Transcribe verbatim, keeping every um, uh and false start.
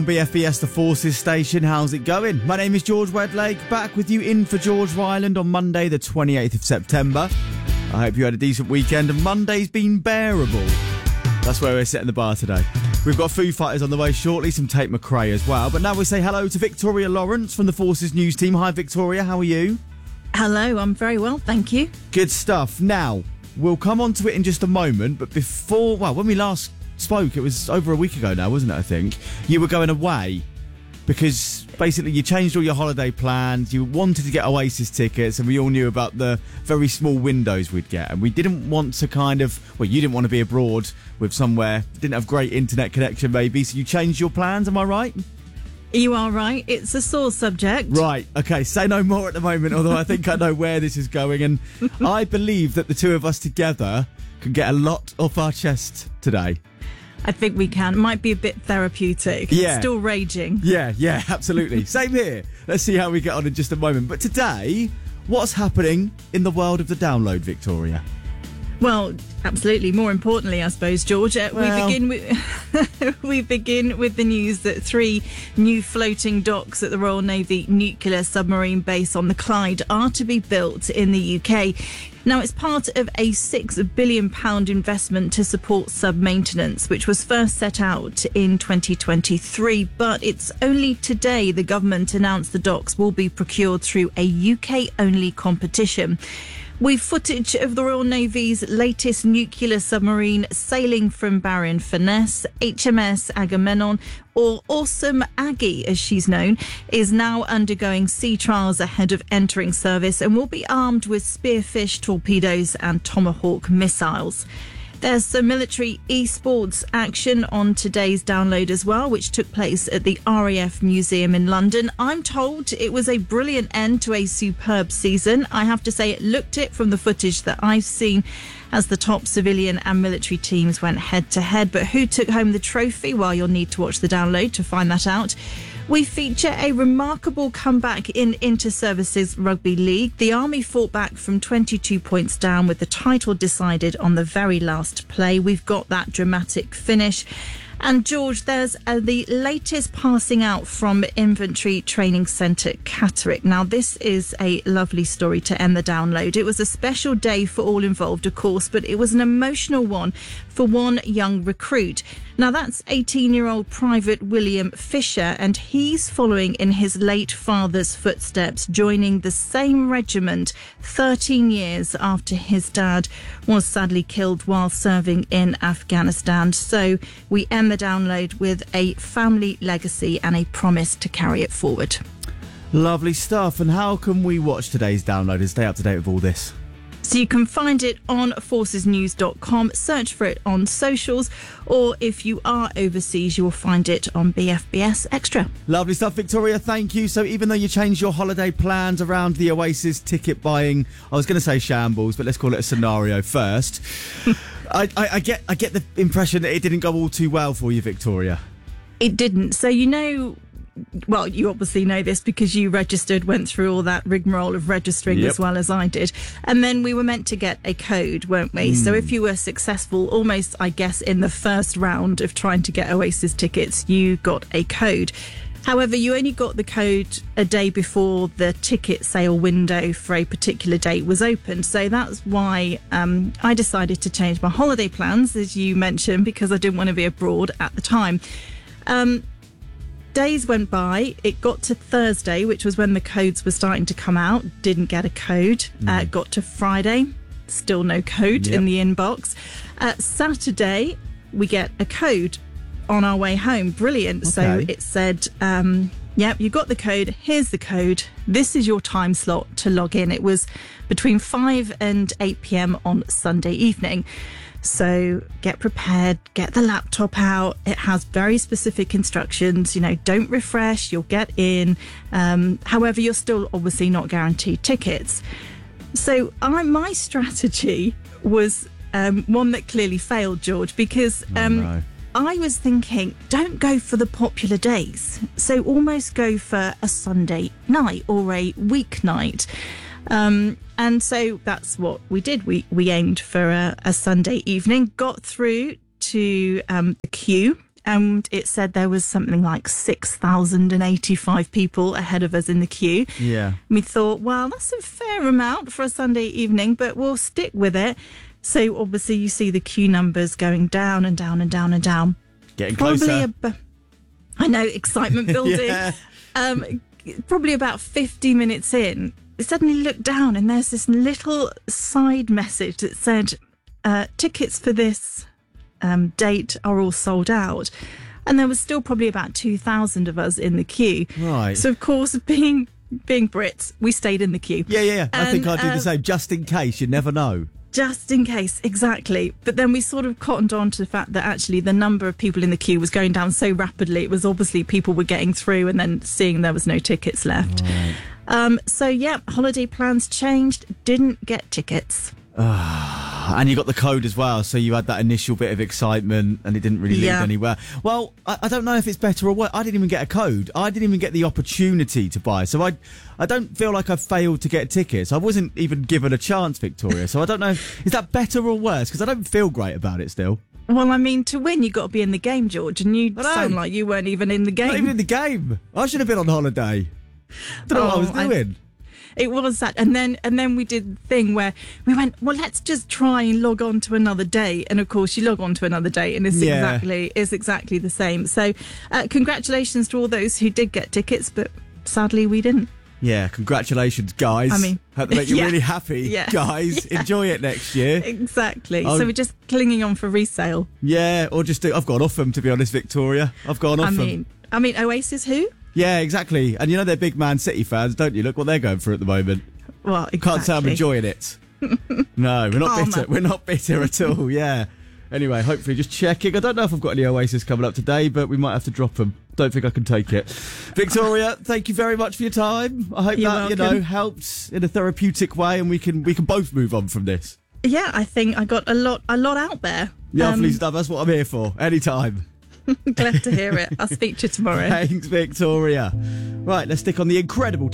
B F B S, the Forces Station. How's it going? My name is George Wedlake, back with you in for George Ryland on Monday the twenty-eighth of September. I hope you had a decent weekend and Monday's been bearable. That's where we're setting the bar today. We've got Foo Fighters on the way shortly, some Tate McRae as well. But now we say hello to Victoria Lawrence from the Forces News team. Hi Victoria, how are you? Hello, I'm very well, thank you. Good stuff. Now, we'll come on to it in just a moment, but before, well, when we last spoke, it was over a week ago now, wasn't it, I think? You were going away because basically you changed all your holiday plans, you wanted to get Oasis tickets, and we all knew about the very small windows we'd get, and we didn't want to kind of, well, you didn't want to be abroad with somewhere, didn't have great internet connection maybe, so you changed your plans, am I right? You are right, it's a sore subject. Right, okay, say no more at the moment, although I think I know where this is going, and I believe that the two of us together can get a lot off our chest today. I think we can. Might be a bit therapeutic. Yeah. Still raging. Yeah, yeah, absolutely. Same here. Let's see how we get on in just a moment. But today, what's happening in the world of the download, Victoria? Well, absolutely. More importantly, I suppose, George, uh, Well. we begin with we begin with the news that three new floating docks at the Royal Navy nuclear submarine base on the Clyde are to be built in the U K. Now, it's part of a six billion pounds investment to support sub-maintenance, which was first set out in twenty twenty-three. But it's only today the government announced the docks will be procured through a U K-only competition. We've footage of the Royal Navy's latest nuclear submarine sailing from Barry and Furness. H M S Agamemnon, or Awesome Aggie as she's known, is now undergoing sea trials ahead of entering service and will be armed with Spearfish torpedoes and Tomahawk missiles. There's some military esports action on today's download as well, which took place at the R A F Museum in London. I'm told it was a brilliant end to a superb season. I have to say it looked it from the footage that I've seen as the top civilian and military teams went head to head. But who took home the trophy? Well, you'll need to watch the download to find that out. We feature a remarkable comeback in Inter-Services Rugby League. The Army fought back from twenty-two points down with the title decided on the very last play. We've got that dramatic finish. And George, there's uh, the latest passing out from Infantry Training Centre Catterick. Now, this is a lovely story to end the download. It was a special day for all involved, of course, but it was an emotional one for one young recruit. Now, that's eighteen-year-old Private William Fisher, and he's following in his late father's footsteps, joining the same regiment thirteen years after his dad was sadly killed while serving in Afghanistan. So we end the download with a family legacy and a promise to carry it forward. Lovely stuff. And how can we watch today's download and stay up to date with all this? So you can find it on forces news dot com, search for it on socials, or if you are overseas, you will find it on B F B S Extra. Lovely stuff, Victoria. Thank you. So even though you changed your holiday plans around the Oasis ticket buying, I was going to say shambles, but let's call it a scenario first. I, I, I get I get the impression that it didn't go all too well for you, Victoria. It didn't. So, you know, well, you obviously know this because you registered, went through all that rigmarole of registering Yep. as well as I did. And then we were meant to get a code, weren't we? Mm. So if you were successful, almost, I guess, in the first round of trying to get Oasis tickets, you got a code. However, you only got the code a day before the ticket sale window for a particular date was opened. So that's why um, I decided to change my holiday plans, as you mentioned, because I didn't want to be abroad at the time. Um, days went by. It got to Thursday, which was when the codes were starting to come out. Didn't get a code. Mm. Uh, got to Friday. Still no code yep. in the inbox. Uh, Saturday, we get a code on our way home. Brilliant. Okay. So it said, um, yep, you got the code. Here's the code. This is your time slot to log in. It was between five and eight p.m. on Sunday evening. So get prepared, get the laptop out. It has very specific instructions. You know, don't refresh, you'll get in. Um, however, you're still obviously not guaranteed tickets. So I, my strategy was um, one that clearly failed, George, because um, oh, no. I was thinking, don't go for the popular days. So almost go for a Sunday night or a weeknight. Um, and so that's what we did. We we aimed for a, a Sunday evening, got through to um, the queue and it said there was something like six thousand eighty-five people ahead of us in the queue. Yeah. We thought, well, that's a fair amount for a Sunday evening, but we'll stick with it. So obviously you see the queue numbers going down and down and down and down. Getting Probably closer. Ab- I know, excitement building. Yeah. Um, probably about fifty minutes in, I suddenly looked down and there's this little side message that said, uh, tickets for this um, date are all sold out. And there was still probably about two thousand of us in the queue. Right. So, of course, being being Brits, we stayed in the queue. Yeah, yeah, yeah. I think And, I'd do uh, the same, just in case. You never know. Just in case, exactly. But then we sort of cottoned on to the fact that actually the number of people in the queue was going down so rapidly. It was obviously people were getting through and then seeing there was no tickets left. Right. Um, so, yeah, holiday plans changed. Didn't get tickets. And you got the code as well, so you had that initial bit of excitement and it didn't really lead Yeah. anywhere. Well, I, I don't know if it's better or what. I didn't even get a code. I didn't even get the opportunity to buy. So I I don't feel like I failed to get tickets. I wasn't even given a chance, Victoria. So I don't know, is that better or worse? Because I don't feel great about it still. Well, I mean, to win, you've got to be in the game, George, and you I know. sound like you weren't even in the game. Not even in the game. I should have been on holiday. Don't know what I was Oh, I- doing. It was that, and then and then we did the thing where we went, well, let's just try and log on to another day, and of course you log on to another day, and it's Yeah. exactly it's exactly the same. So, uh, congratulations to all those who did get tickets, but sadly we didn't. Yeah, congratulations, guys. I mean, hope they make you yeah. really happy, Yeah. guys. Yeah. Enjoy it next year. Exactly. Oh. So we're just clinging on for resale. Yeah, or just do, I've gone off them, to be honest, Victoria. I've gone off I them. mean, I mean, Oasis who? Yeah, exactly. And you know they're big Man City fans, don't you? Look what they're going through at the moment. Well, exactly. Can't say I'm enjoying it. No, we're not Karma. bitter. We're not bitter at all, yeah. Anyway, hopefully just checking. I don't know if I've got any Oasis coming up today, but we might have to drop them. Don't think I can take it. Victoria, thank you very much for your time. I hope You're that, you welcome. know, helps in a therapeutic way and we can we can both move on from this. Yeah, I think I got a lot a lot out there. Lovely Um, stuff. That's what I'm here for. Anytime. Glad to hear it. I'll speak to you tomorrow. Thanks, Victoria. Right, let's stick on the incredible